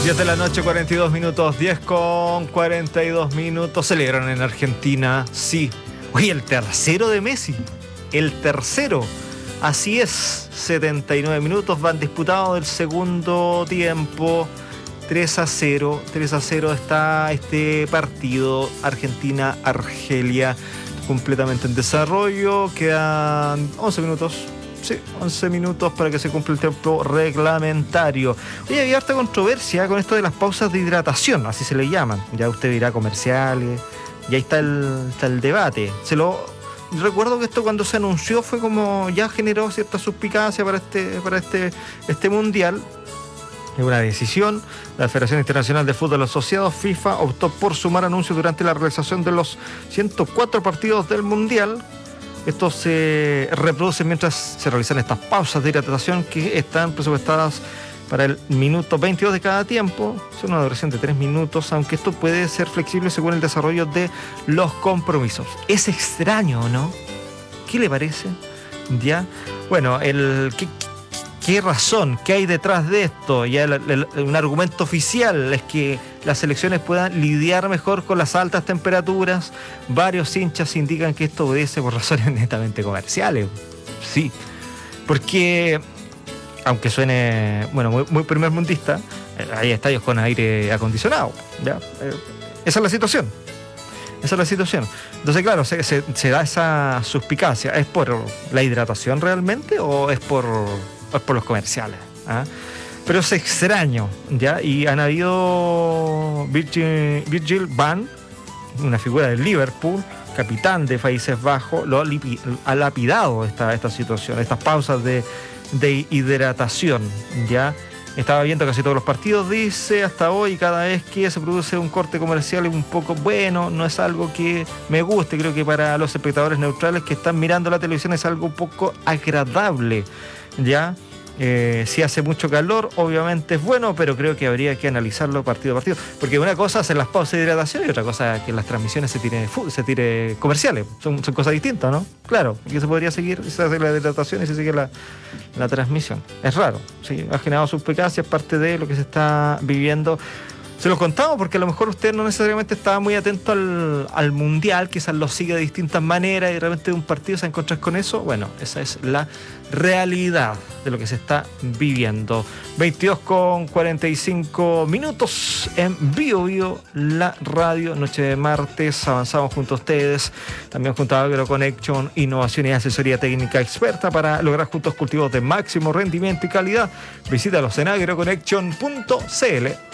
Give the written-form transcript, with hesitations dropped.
10 de la noche, 42 minutos, 10 con 42 minutos. Celebran en Argentina, sí. Oye, el tercero de Messi. El tercero. Así es, 79 minutos van disputados del segundo tiempo. 3-0. 3-0 está este partido. Argentina-Argelia completamente en desarrollo. Quedan 11 minutos. Sí, 11 minutos para que se cumpla el tiempo reglamentario. Oye, había harta controversia con esto de las pausas de hidratación, así se le llaman. Ya usted dirá comerciales, y ahí está el debate. Recuerdo que esto cuando se anunció fue como ya generó cierta suspicacia para este mundial. Es una decisión. La Federación Internacional de Fútbol Asociado, FIFA, optó por sumar anuncios durante la realización de los 104 partidos del mundial. Estos se reproducen mientras se realizan estas pausas de hidratación que están presupuestadas para el minuto 22 de cada tiempo. Es una duración de 3 minutos, aunque esto puede ser flexible según el desarrollo de los compromisos. Es extraño, ¿no? ¿Qué le parece? ¿Ya? Bueno, ¿qué razón? ¿Qué hay detrás de esto? Ya un argumento oficial es que las selecciones puedan lidiar mejor con las altas temperaturas. Varios hinchas indican que esto obedece por razones netamente comerciales. Sí, porque aunque suene muy primer mundista, hay estadios con aire acondicionado. ¿Ya? Esa es la situación. Entonces, claro, se da esa suspicacia. ¿Es por la hidratación realmente o es por los comerciales? ¿Ah? Pero es extraño, ¿ya? Y han habido Virgil van, una figura del Liverpool, capitán de Países Bajos, ha lapidado esta situación, estas pausas de hidratación, ¿ya? Estaba viendo casi todos los partidos, dice, hasta hoy, cada vez que se produce un corte comercial es un poco bueno, no es algo que me guste, creo que para los espectadores neutrales que están mirando la televisión es algo un poco agradable, ¿ya? Si hace mucho calor, obviamente es bueno, pero creo que habría que analizarlo partido a partido. Porque una cosa es en las pausas de hidratación y otra cosa es que en las transmisiones se tire comerciales. Son cosas distintas, ¿no? Claro, que se podría seguir, se hace la hidratación y se sigue la transmisión. Es raro, sí, ha generado suspicacia, es parte de lo que se está viviendo. Se los contamos porque a lo mejor usted no necesariamente estaba muy atento al mundial, quizás lo sigue de distintas maneras y de repente de un partido se encuentra con eso. Bueno, esa es la realidad de lo que se está viviendo. 22 con 45 minutos en Bio, la radio, noche de martes. Avanzamos junto a ustedes, también junto a AgroConnection, innovación y asesoría técnica experta para lograr juntos cultivos de máximo rendimiento y calidad. Visítalos en agroconnection.cl.